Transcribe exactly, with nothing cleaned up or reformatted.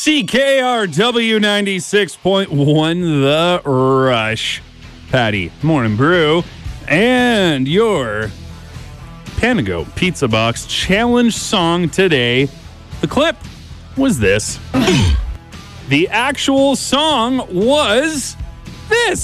C K R W ninety-six point one The Rush. Patty, Morning Brew, and your Panago Pizza Box Challenge song today. The clip was this. The actual song was this.